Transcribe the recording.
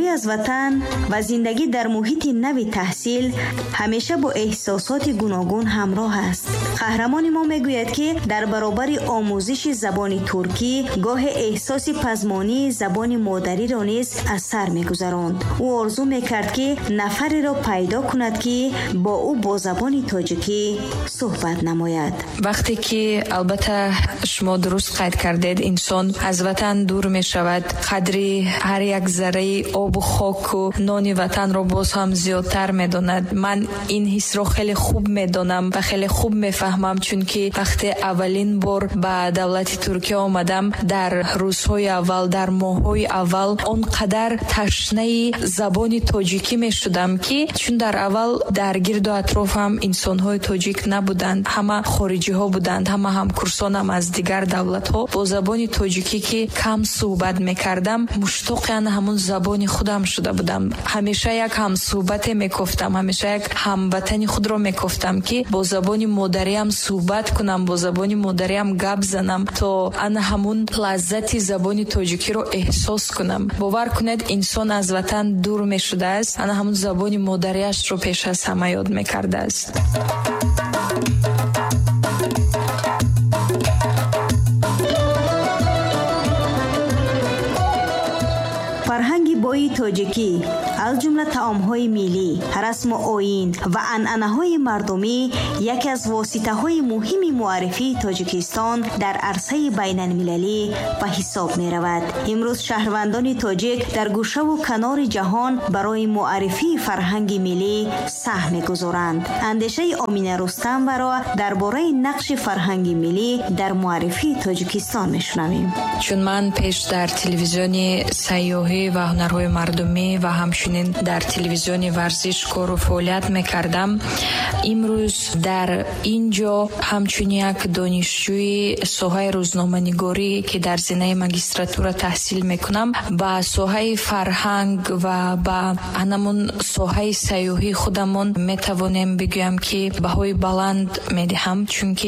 از وطن و زندگی در محیط نو تحصیل همیشه با احساسات گوناگون همراه است. قهرمان ما میگوید که در برابر آموزش زبان ترکی گاه احساس پزمانی زبان مادری را نیز از سر میگذراند. او آرزو میکرد که نفری را پیدا کند که با او با زبان تاجیکی صحبت نماید. وقتی که البته شما درست قید کردید انسان از وطن دور می شود، قدری هر یک ذره آب و خاک و نان وطن را باز هم زیادتر می داند. من این حس را خیلی خوب می دانم و خیلی خوب می فهمم، چون که وقتی اولین بار به دولت ترکیه آمدم در روزهای اول، در ماههای اول آنقدر تشنه زبان تاجیکی می شدم که چون در اول در گرد و اطرافم انسان‌های تاجیک نبودند، همه خارجی ها بودند، همه همکورسانم از دیگر دولت ها. با زبان تاجیکی که کم صحبت میکردم مشتاق همون زبان خودم شده بودم. همیشه یک هم صحبت میگفتم، همیشه یک هموطن خود را میگفتم که با زبان مادریم صحبت کنم، با زبان مادریم گپ زنم تا انا همون لذت زبان تاجیکی رو احساس کنم. باور کنید انسان از وطن دور میشده است، انا همون زبان مادریش رو پیش از همه یاد میکرده است. فرهنگ بایی تاجیکی از جمله طعام‌های ملی، رسم و آیین و عنعنه‌های مردمی یکی از واسطه‌های مهم معرفی تاجیکستان در عرصه بین‌المللی به حساب می‌رود. امروز شهروندان تاجیک در گوشه و کنار جهان برای معرفی فرهنگ ملی سهم می‌گذارند. اندیشه آمینه رستم را درباره نقش فرهنگ ملی در معرفی تاجیکستان می‌شنویم. چون من پیش در تلویزیون سیاحی و هنرهای مردمی و همچنین در تلویزیون ورزش کار و فعالیت میکردم، امروز در اینجا همچون یک دانشجوی ساحه روزنامه‌نگاری که در زمینه ماجستراتور تحصیل میکنم، با ساحه فرهنگ و با همون ساحه سیاحی خودمون میتوانم بگویم که بهای بلند میدهم، چون که